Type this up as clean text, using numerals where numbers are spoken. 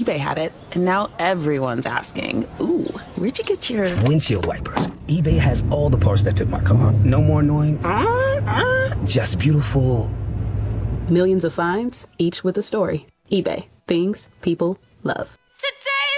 eBay had it, and now everyone's asking, ooh, where'd you get your... Windshield wipers. eBay has all the parts that fit my car. No more annoying, just beautiful. Millions of finds, each with a story. eBay. Things people love.